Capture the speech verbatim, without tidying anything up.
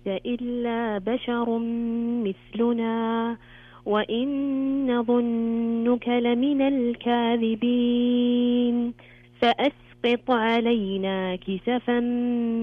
إلا بشر مثلنا وإن نظنك لمن الكاذبين فأسقط علينا كسفا